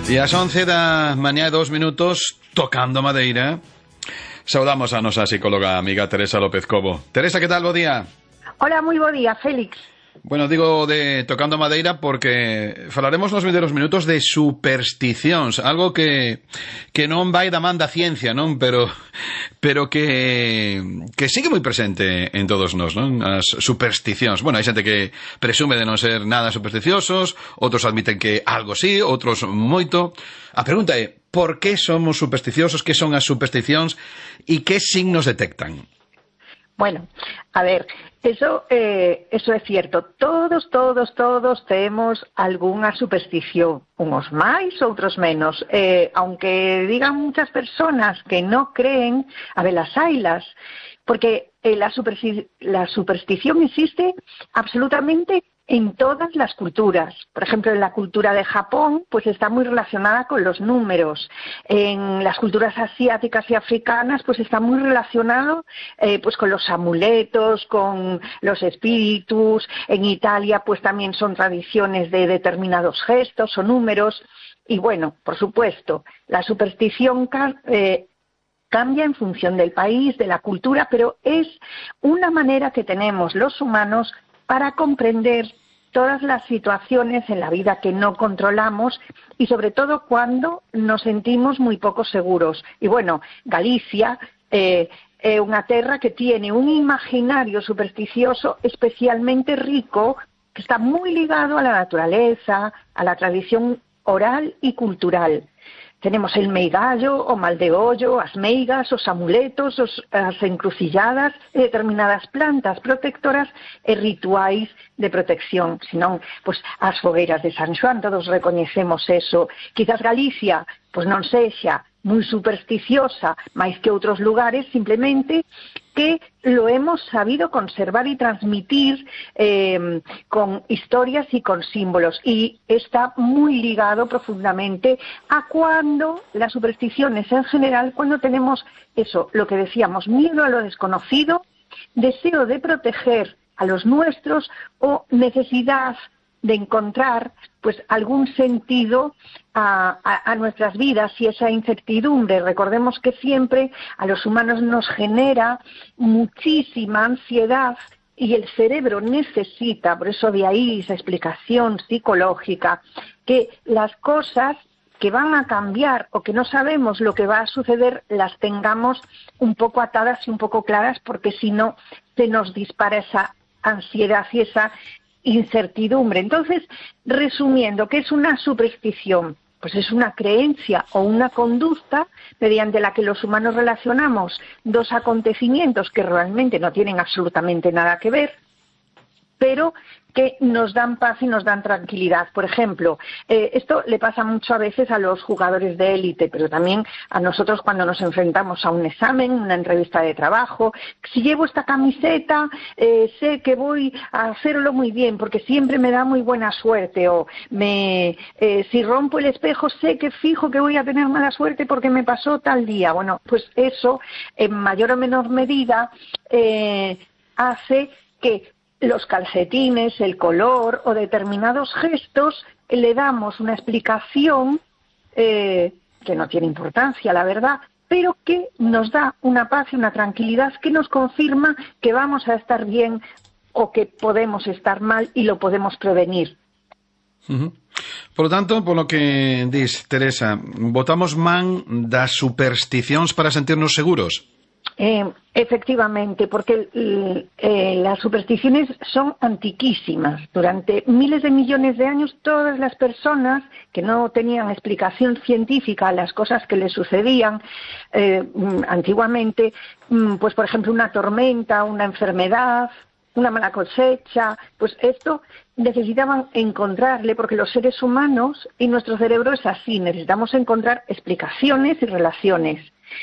E ás 11 da mañá e 2 minutos, tocando madeira, saudamos a nosa psicóloga amiga Teresa López Cobo. Teresa, que tal? Bo día. Hola, moi bo día, Félix. Bueno, digo de tocando madeira porque falaremos nos vindeiros minutos de supersticións, algo que non vai da man da ciencia, non? Pero que sigue moi presente en todos nós, non? As supersticións. Bueno, hai xente que presume de non ser nada supersticiosos, outros admiten que algo sí, outros moito. A pregunta é, por que somos supersticiosos? Que son as supersticións? E que signos detectan? Bueno, a ver, eso es cierto. Todos temos algunha superstición, unos máis, outros menos. Aunque digan muchas personas que no creen, a ver, las haylas, porque la superstición existe absolutamente en todas las culturas. Por ejemplo, en la cultura de Japón, pues está muy relacionada con los números. En las culturas asiáticas y africanas, pues está muy relacionado pues con los amuletos, con los espíritus. En Italia, pues también son tradiciones de determinados gestos o números. Y bueno, por supuesto, la superstición cambia en función del país, de la cultura, pero es una manera que tenemos los humanos para comprender todas las situaciones en la vida que no controlamos y sobre todo cuando nos sentimos muy poco seguros. Y bueno, Galicia é unha terra que tiene un imaginario supersticioso especialmente rico, que está muy ligado a la naturaleza, a la tradición oral y cultural. Tenemos el meigallo, o mal de ollo, as meigas, os amuletos, as encrucilladas e determinadas plantas protectoras e rituais de protección. Senón, pues, as fogueiras de San Xoán, todos recoñecemos eso. Quizás Galicia, pues non sexa moi supersticiosa, máis que outros lugares, simplemente que lo hemos sabido conservar y transmitir con historias y con símbolos. Y está muy ligado profundamente a cuando las supersticiones en general, cuando tenemos eso, lo que decíamos, miedo a lo desconocido, deseo de proteger a los nuestros o necesidad de encontrar pues algún sentido a nuestras vidas y esa incertidumbre. Recordemos que siempre a los humanos nos genera muchísima ansiedad y el cerebro necesita, por eso de ahí esa explicación psicológica, que las cosas que van a cambiar o que no sabemos lo que va a suceder las tengamos un poco atadas y un poco claras, porque si no se nos dispara esa ansiedad y esa incertidumbre. Entonces, resumiendo, ¿qué es una superstición? Pues es una creencia o una conducta mediante la que los humanos relacionamos dos acontecimientos que realmente no tienen absolutamente nada que ver, pero que nos dan paz y nos dan tranquilidad. Por ejemplo, esto le pasa mucho a veces a los jugadores de élite, pero también a nosotros cuando nos enfrentamos a un examen, una entrevista de trabajo. Si llevo esta camiseta, sé que voy a hacerlo muy bien, porque siempre me da muy buena suerte. O si rompo el espejo, sé que fijo que voy a tener mala suerte porque me pasó tal día. Bueno, pues eso, en mayor o menor medida, hace que los calcetines, el color o determinados gestos le damos una explicación que no tiene importancia, la verdad, pero que nos da una paz y una tranquilidad que nos confirma que vamos a estar bien o que podemos estar mal y lo podemos prevenir. Por lo tanto, por lo que dis, Teresa, botamos man das supersticións para sentirnos seguros? Efectivamente, porque las supersticiones son antiquísimas. Durante miles de millones de años, todas las personas que no tenían explicación científica a las cosas que les sucedían antiguamente, pues por ejemplo una tormenta, una enfermedad, una mala cosecha, pues esto necesitaban encontrarle, porque los seres humanos y nuestro cerebro es así, necesitamos encontrar explicaciones y relaciones.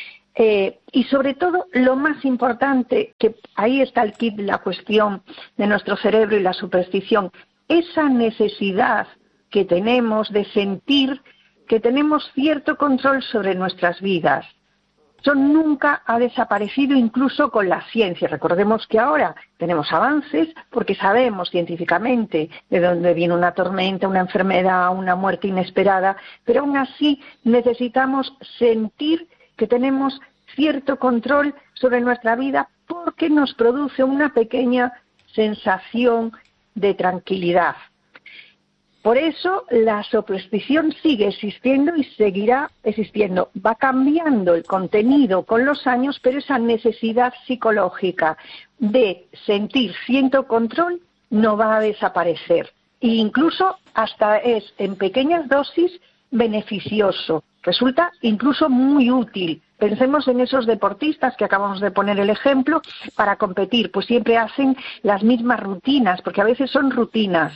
Y sobre todo, lo más importante, que ahí está el kit, la cuestión de nuestro cerebro y la superstición, esa necesidad que tenemos de sentir que tenemos cierto control sobre nuestras vidas. Eso nunca ha desaparecido, incluso con la ciencia. Recordemos que ahora tenemos avances porque sabemos científicamente de dónde viene una tormenta, una enfermedad, una muerte inesperada, pero aún así necesitamos sentir que tenemos cierto control sobre nuestra vida porque nos produce una pequeña sensación de tranquilidad. Por eso la superstición sigue existiendo y seguirá existiendo. Va cambiando el contenido con los años, pero esa necesidad psicológica de sentir cierto control no va a desaparecer. E incluso hasta es en pequeñas dosis beneficioso. Resulta incluso muy útil. Pensemos en esos deportistas que acabamos de poner el ejemplo para competir, pues siempre hacen las mismas rutinas, porque a veces son rutinas.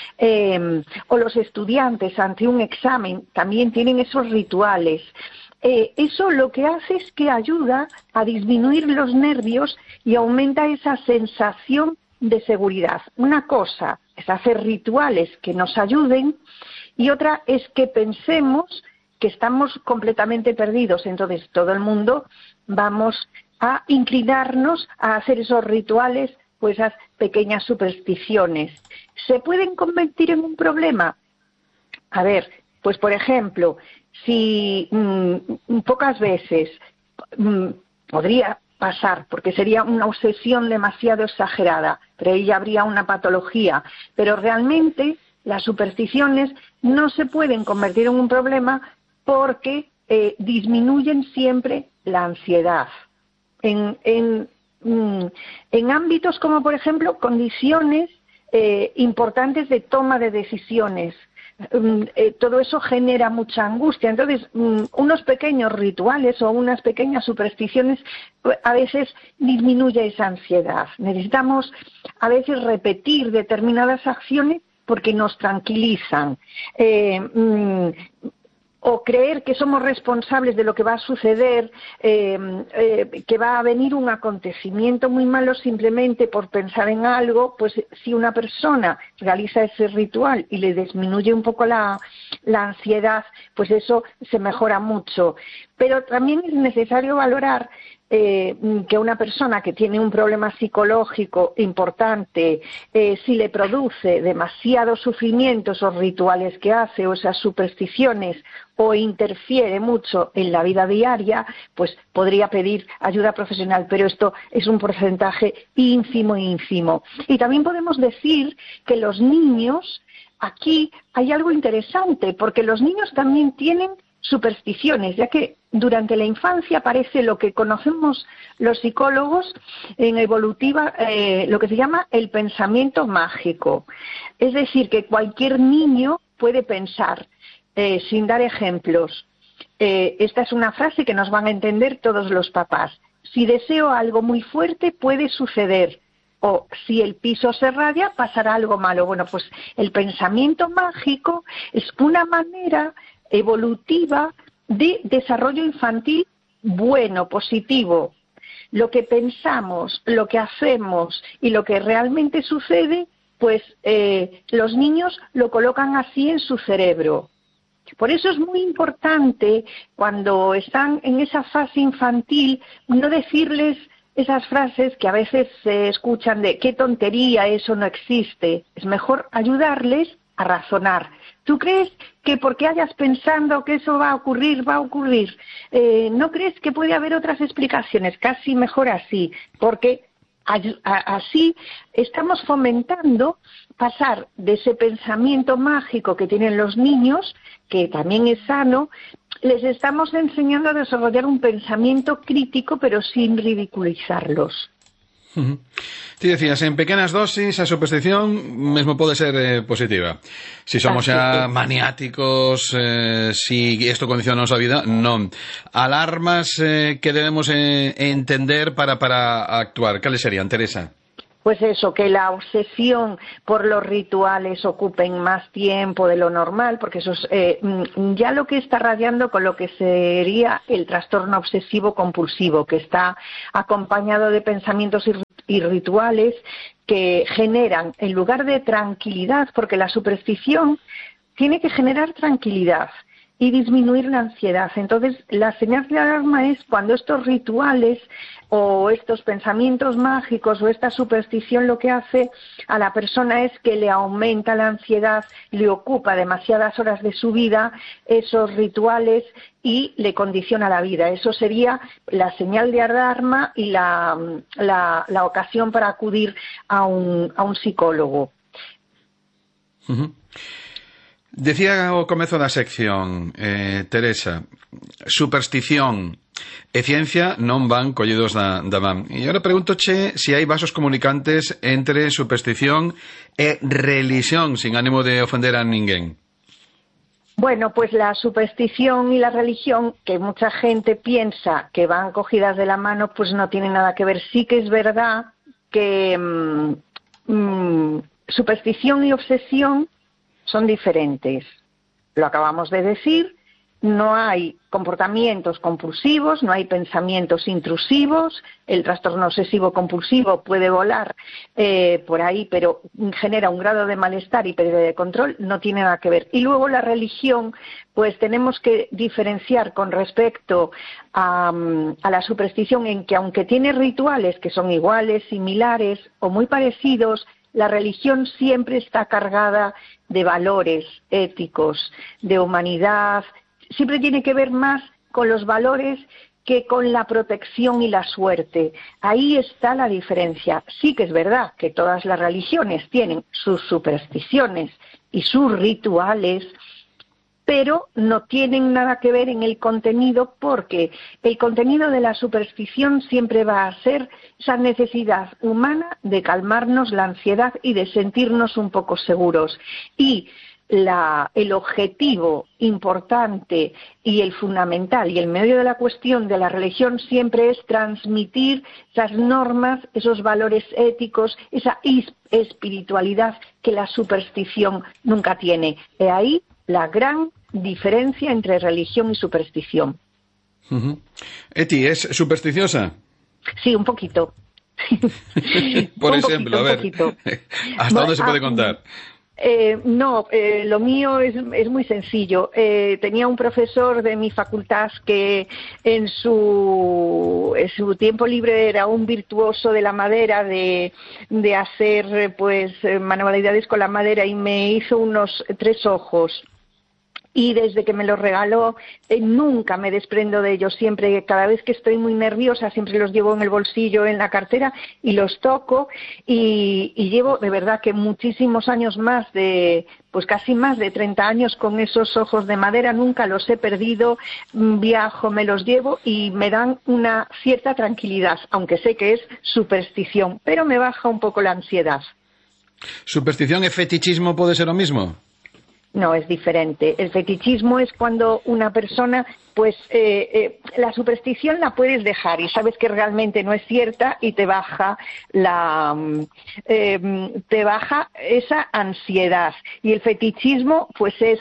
O los estudiantes ante un examen también tienen esos rituales. Eso lo que hace es que ayuda a disminuir los nervios y aumenta esa sensación de seguridad. Una cosa es hacer rituales que nos ayuden y otra es que pensemos que estamos completamente perdidos. Entonces todo el mundo vamos a inclinarnos a hacer esos rituales, pues esas pequeñas supersticiones. ¿Se pueden convertir en un problema? A ver, pues por ejemplo, si pocas veces podría pasar, porque sería una obsesión demasiado exagerada, pero ahí ya habría una patología, pero realmente las supersticiones no se pueden convertir en un problema porque disminuyen siempre la ansiedad. En ámbitos como, por ejemplo, condiciones importantes de toma de decisiones, todo eso genera mucha angustia. Entonces, unos pequeños rituales o unas pequeñas supersticiones a veces disminuye esa ansiedad. Necesitamos a veces repetir determinadas acciones porque nos tranquilizan. O creer que somos responsables de lo que va a suceder, que va a venir un acontecimiento muy malo simplemente por pensar en algo, pues si una persona realiza ese ritual y le disminuye un poco la ansiedad, pues eso se mejora mucho. Pero también es necesario valorar que una persona que tiene un problema psicológico importante, si le produce demasiado sufrimiento esos rituales que hace o esas supersticiones o interfiere mucho en la vida diaria, pues podría pedir ayuda profesional, pero esto es un porcentaje ínfimo. Y también podemos decir que los niños, aquí hay algo interesante, porque los niños también tienen supersticiones, ya que durante la infancia aparece lo que conocemos los psicólogos en evolutiva, lo que se llama el pensamiento mágico. Es decir, que cualquier niño puede pensar, sin dar ejemplos. Esta es una frase que nos van a entender todos los papás. Si deseo algo muy fuerte, puede suceder. O si el piso se radia, pasará algo malo. Bueno, pues el pensamiento mágico es una manera evolutiva de desarrollo infantil bueno, positivo. Lo que pensamos, lo que hacemos y lo que realmente sucede, pues los niños lo colocan así en su cerebro. Por eso es muy importante, cuando están en esa fase infantil, no decirles esas frases que a veces se escuchan de qué tontería, eso no existe. Es mejor ayudarles a razonar. ¿Tú crees que porque hayas pensado que eso va a ocurrir, va a ocurrir? ¿No crees que puede haber otras explicaciones? Casi mejor así, porque así estamos fomentando pasar de ese pensamiento mágico que tienen los niños, que también es sano, les estamos enseñando a desarrollar un pensamiento crítico, pero sin ridiculizarlos. Ti decías, en pequenas dosis a superstición mesmo pode ser positiva. Si somos xa maniáticos, si isto condiciona a nosa vida, non. Alarmas que debemos entender para actuar. Cales serían, Teresa? Pues eso, que la obsesión por los rituales ocupen más tiempo de lo normal, porque eso es ya lo que está rayando con lo que sería el trastorno obsesivo compulsivo, que está acompañado de pensamientos y rituales que generan, en lugar de tranquilidad, porque la superstición tiene que generar tranquilidad. y disminuir la ansiedad. Entonces, la señal de alarma es cuando estos rituales o estos pensamientos mágicos o esta superstición lo que hace a la persona es que le aumenta la ansiedad, le ocupa demasiadas horas de su vida esos rituales y le condiciona la vida. Eso sería la señal de alarma y la ocasión para acudir a un psicólogo. Uh-huh. Decía ao comezo da sección, Teresa, superstición e ciencia non van collidos da man. E agora pregúntoche se hai vasos comunicantes entre superstición e religión, sin ánimo de ofender a ninguén. Bueno, pues la superstición y la religión, que mucha gente piensa que van cogidas de la mano, pues no tienen nada que ver. Sí que es verdad que superstición y obsesión son diferentes. Lo acabamos de decir, no hay comportamientos compulsivos, no hay pensamientos intrusivos, el trastorno obsesivo-compulsivo puede volar por ahí, pero genera un grado de malestar y pérdida de control, no tiene nada que ver. Y luego la religión, pues tenemos que diferenciar con respecto a la superstición en que aunque tiene rituales que son iguales, similares o muy parecidos, la religión siempre está cargada de valores éticos, de humanidad, siempre tiene que ver más con los valores que con la protección y la suerte. Ahí está la diferencia. Sí que es verdad que todas las religiones tienen sus supersticiones y sus rituales, pero no tienen nada que ver en el contenido, porque el contenido de la superstición siempre va a ser esa necesidad humana de calmarnos la ansiedad y de sentirnos un poco seguros. Y el objetivo importante y el fundamental y el medio de la cuestión de la religión siempre es transmitir esas normas, esos valores éticos, esa espiritualidad que la superstición nunca tiene. De ahí la gran diferencia entre religión y superstición. Uh-huh. Eti, ¿es supersticiosa? Sí, un poquito. Por ejemplo, a ver, ¿hasta dónde se puede contar? No, lo mío es muy sencillo. Tenía un profesor de mi facultad que en su tiempo libre era un virtuoso de la madera, de hacer pues manualidades con la madera, y me hizo unos 3 ojos. Y desde que me los regaló, nunca me desprendo de ellos. Siempre, cada vez que estoy muy nerviosa, siempre los llevo en el bolsillo, en la cartera, y los toco. Y llevo, de verdad, que muchísimos años más, pues casi más de 30 años con esos ojos de madera. Nunca los he perdido. Viajo, me los llevo y me dan una cierta tranquilidad, aunque sé que es superstición, pero me baja un poco la ansiedad. ¿Superstición y fetichismo puede ser lo mismo? No, es diferente. El fetichismo es cuando una persona, pues la superstición la puedes dejar y sabes que realmente no es cierta y te baja esa ansiedad. Y el fetichismo, pues es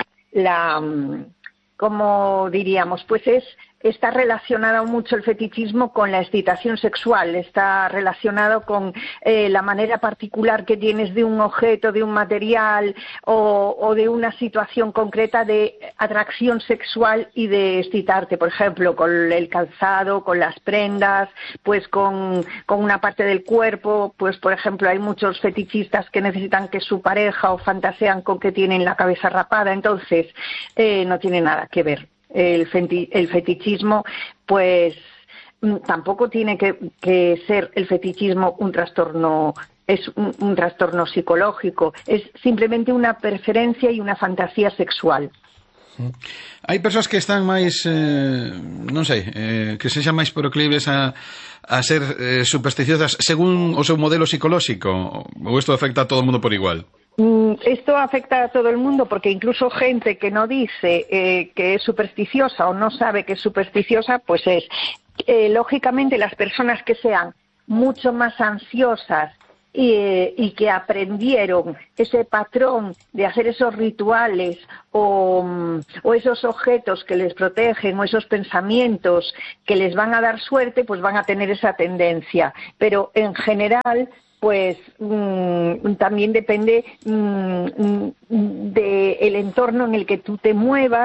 ¿cómo diríamos? Pues está relacionado mucho el fetichismo con la excitación sexual, está relacionado con la manera particular que tienes de un objeto, de un material o de una situación concreta de atracción sexual y de excitarte, por ejemplo, con el calzado, con las prendas, pues con una parte del cuerpo. Pues por ejemplo hay muchos fetichistas que necesitan que su pareja o fantasean con que tienen la cabeza rapada, entonces no tiene nada que ver. El fetichismo, pues tampoco tiene que ser el fetichismo un trastorno, es un trastorno psicológico, es simplemente una preferencia y una fantasía sexual. Hai persoas que están máis, non sei, que sexan máis proclives a ser supersticiosas según o seu modelo psicolóxico, ou isto afecta a todo o mundo por igual? Esto afecta a todo el mundo, porque incluso gente que no dice que es supersticiosa o no sabe que es supersticiosa, pues es. Lógicamente, las personas que sean mucho más ansiosas y que aprendieron ese patrón de hacer esos rituales o esos objetos que les protegen o esos pensamientos que les van a dar suerte, pues van a tener esa tendencia. Pero en general, pues también depende del entorno en el que tú te muevas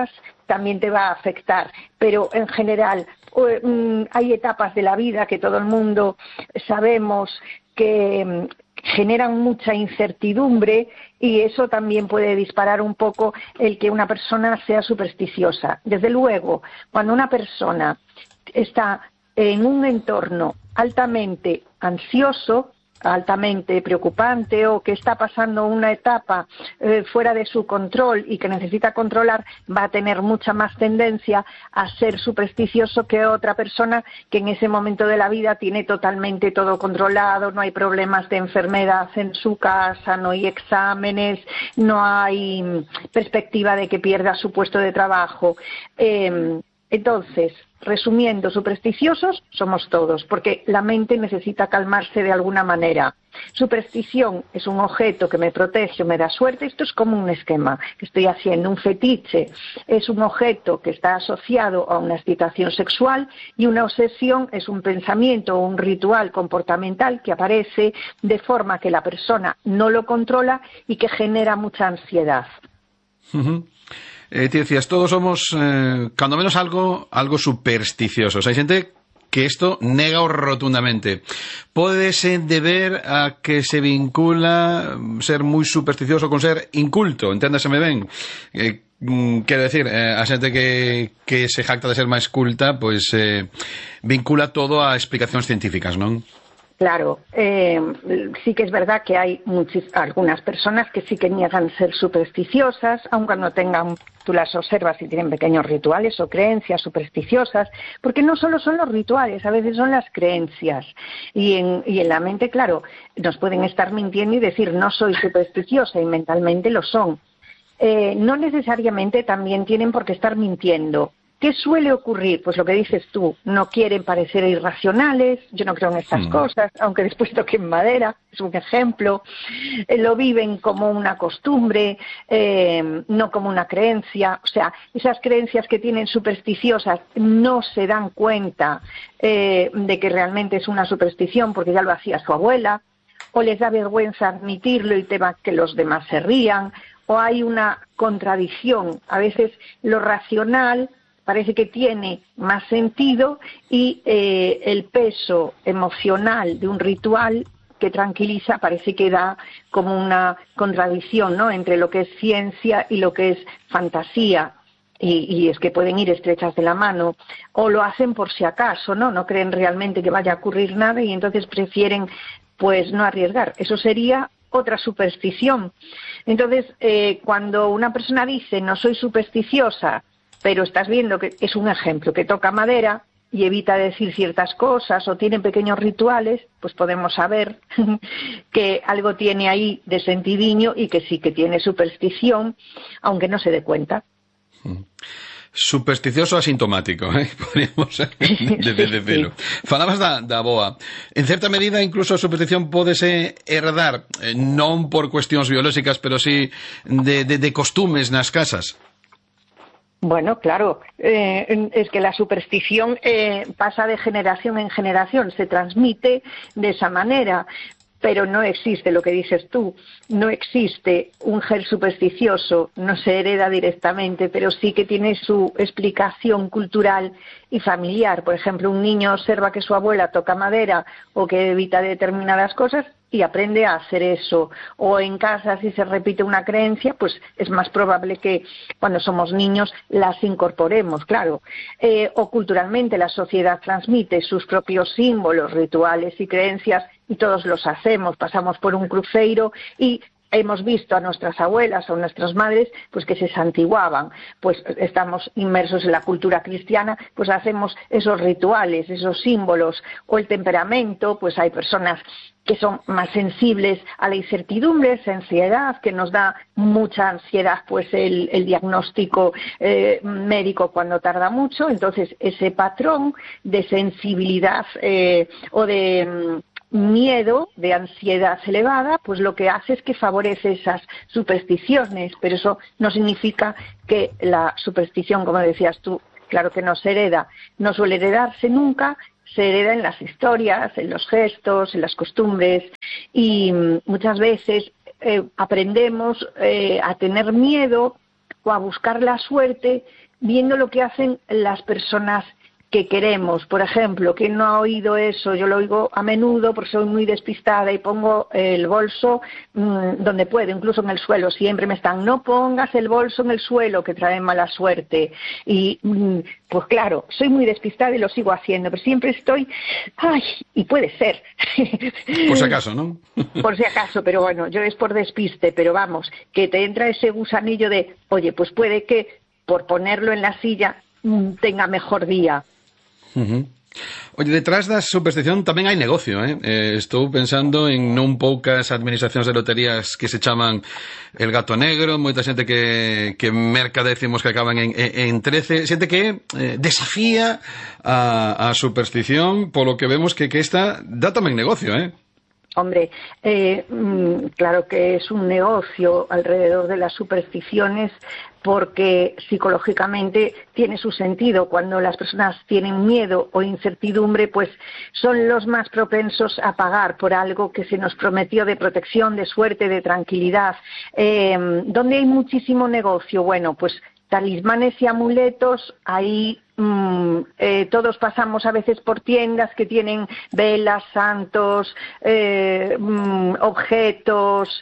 también te va a afectar. Pero en general hay etapas de la vida que todo el mundo sabemos que generan mucha incertidumbre, y eso también puede disparar un poco el que una persona sea supersticiosa. Desde luego, cuando una persona está en un entorno altamente ansioso, altamente preocupante, o que está pasando una etapa fuera de su control y que necesita controlar, va a tener mucha más tendencia a ser supersticioso que otra persona que en ese momento de la vida tiene totalmente todo controlado, no hay problemas de enfermedad en su casa, no hay exámenes, no hay perspectiva de que pierda su puesto de trabajo. Entonces, resumiendo, supersticiosos somos todos, porque la mente necesita calmarse de alguna manera. Superstición es un objeto que me protege o me da suerte. Esto es como un esquema que estoy haciendo. Un fetiche es un objeto que está asociado a una excitación sexual, y una obsesión es un pensamiento o un ritual comportamental que aparece de forma que la persona no lo controla y que genera mucha ansiedad. Te decías, todos somos, cuando menos algo supersticiosos. Hay gente que esto nega rotundamente. ¿Puede ser deber a que se vincula ser muy supersticioso con ser inculto? Enténdaseme ben. Quiero decir, a xente que se jacta de ser máis culta, pois vincula todo a explicacións científicas, non? Claro, sí que es verdad que hay algunas personas que sí que niegan ser supersticiosas, aunque no tengan, tú las observas y tienen pequeños rituales o creencias supersticiosas, porque no solo son los rituales, a veces son las creencias. Y en la mente, claro, nos pueden estar mintiendo y decir no soy supersticiosa, y mentalmente lo son. No necesariamente también tienen por qué estar mintiendo. ¿Qué suele ocurrir? Pues lo que dices tú, no quieren parecer irracionales, yo no creo en estas cosas, aunque después toquen madera, es un ejemplo, lo viven como una costumbre, no como una creencia. O sea, esas creencias que tienen supersticiosas no se dan cuenta de que realmente es una superstición porque ya lo hacía su abuela, o les da vergüenza admitirlo y temen que los demás se rían, o hay una contradicción. A veces lo racional parece que tiene más sentido, y el peso emocional de un ritual que tranquiliza parece que da como una contradicción, ¿no?, entre lo que es ciencia y lo que es fantasía. Y es que pueden ir estrechas de la mano, o lo hacen por si acaso, no creen realmente que vaya a ocurrir nada, y entonces prefieren pues no arriesgar. Eso sería otra superstición. Entonces, cuando una persona dice no soy supersticiosa, pero estás viendo que es un ejemplo, que toca madera y evita decir ciertas cosas o tiene pequeños rituales, pues podemos saber que algo tiene ahí de sentidiño y que sí que tiene superstición, aunque no se dé cuenta. Supersticioso asintomático, podríamos decirlo. Falabas da boa. En certa medida, incluso a superstición pódese herdar, non por cuestións biolóxicas, pero sí de costumes nas casas. Bueno, claro, es que la superstición pasa de generación en generación, se transmite de esa manera, pero no existe lo que dices tú, no existe un gen supersticioso, no se hereda directamente, pero sí que tiene su explicación cultural y familiar. Por ejemplo, un niño observa que su abuela toca madera o que evita determinadas cosas y aprende a hacer eso. O en casa, si se repite una creencia, pues es más probable que cuando somos niños las incorporemos, claro. O culturalmente la sociedad transmite sus propios símbolos, rituales y creencias, y todos los hacemos. Pasamos por un cruceiro y hemos visto a nuestras abuelas o nuestras madres pues que se santiguaban, pues estamos inmersos en la cultura cristiana, pues hacemos esos rituales, esos símbolos. O el temperamento, pues hay personas que son más sensibles a la incertidumbre, esa ansiedad, que nos da mucha ansiedad pues el diagnóstico médico cuando tarda mucho. Entonces ese patrón de sensibilidad o de miedo, de ansiedad elevada, pues lo que hace es que favorece esas supersticiones, pero eso no significa que la superstición, como decías tú, claro que no se hereda, no suele heredarse nunca, se hereda en las historias, en los gestos, en las costumbres, y muchas veces aprendemos a tener miedo o a buscar la suerte viendo lo que hacen las personas que queremos. Por ejemplo, ¿quién no ha oído eso? Yo lo oigo a menudo porque soy muy despistada y pongo el bolso donde puedo, incluso en el suelo. Siempre me están, no pongas el bolso en el suelo que trae mala suerte. Y pues claro, soy muy despistada y lo sigo haciendo, pero siempre estoy, y puede ser. Por si acaso, ¿no? Por si acaso, pero bueno, yo es por despiste, pero vamos, que te entra ese gusanillo de, oye, pues puede que por ponerlo en la silla tenga mejor día. Oye, detrás da superstición tamén hai negocio, estou pensando en non poucas administracións de loterías que se chaman el gato negro, moita xente que merca décimos que acaban en 13, xente que desafía a superstición, polo que vemos que esta dá tamén negocio, Hombre, claro que es un negocio alrededor de las supersticiones porque psicológicamente tiene su sentido. Cuando las personas tienen miedo o incertidumbre, pues son los más propensos a pagar por algo que se nos prometió de protección, de suerte, de tranquilidad. ¿Dónde hay muchísimo negocio? Bueno, pues talismanes y amuletos, ahí todos pasamos a veces por tiendas que tienen velas, santos, objetos,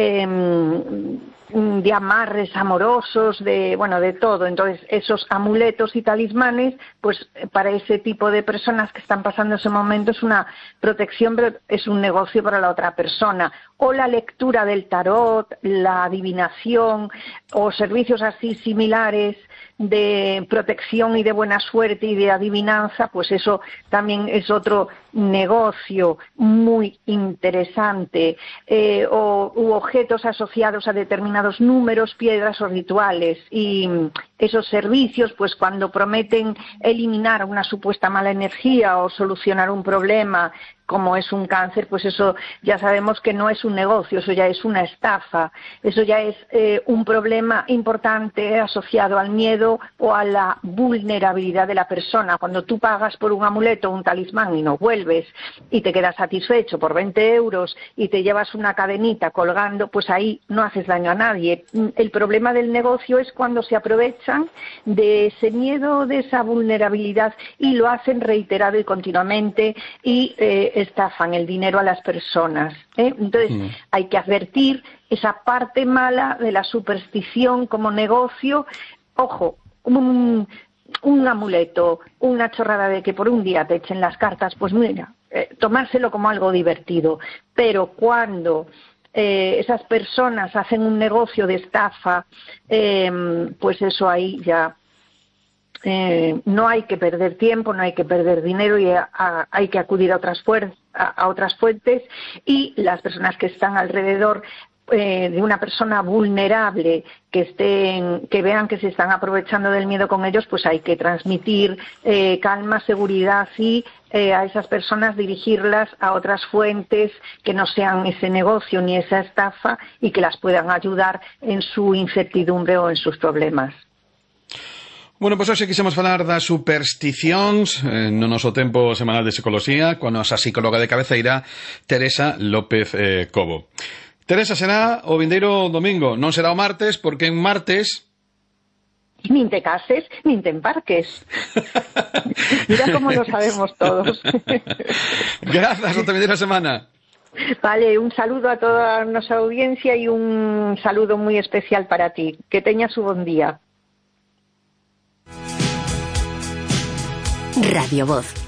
de amarres amorosos, de todo. Entonces, esos amuletos y talismanes, pues para ese tipo de personas que están pasando ese momento es una protección, pero es un negocio para la otra persona. O la lectura del tarot, la adivinación, o servicios así similares de protección y de buena suerte y de adivinanza, pues eso también es otro negocio muy interesante, u objetos asociados a determinados números, piedras o rituales. Y esos servicios, pues cuando prometen eliminar una supuesta mala energía o solucionar un problema, como es un cáncer, pues eso ya sabemos que no es un negocio, eso ya es una estafa, eso ya es un problema importante asociado al miedo o a la vulnerabilidad de la persona. Cuando tú pagas por un amuleto o un talismán y no vuelves y te quedas satisfecho por 20 euros y te llevas una cadenita colgando, pues ahí no haces daño a nadie. El problema del negocio es cuando se aprovechan de ese miedo, de esa vulnerabilidad y lo hacen reiterado y continuamente y estafan el dinero a las personas. Entonces hay que advertir esa parte mala de la superstición como negocio. Ojo, un amuleto, una chorrada de que por un día te echen las cartas, pues mira, tomárselo como algo divertido. Pero cuando esas personas hacen un negocio de estafa, pues eso ahí ya no hay que perder tiempo, no hay que perder dinero y hay que acudir a otras fuentes, y las personas que están alrededor de una persona vulnerable que vean que se están aprovechando del miedo con ellos, pues hay que transmitir calma, seguridad y a esas personas dirigirlas a otras fuentes que no sean ese negocio ni esa estafa y que las puedan ayudar en su incertidumbre o en sus problemas. Bueno, pois hoxe quixemos falar das supersticións no noso tempo semanal de psicoloxía coa nosa psicóloga de cabeceira Teresa López Cobo. Teresa, será o vindeiro domingo, non será o martes, porque en martes nin te cases, nin te embarques. Mira como lo sabemos todos. Grazas, ata vindeira semana. Vale, un saludo a toda a nosa audiencia e un saludo moi especial para ti. Que teñas un bon día. Radio Voz.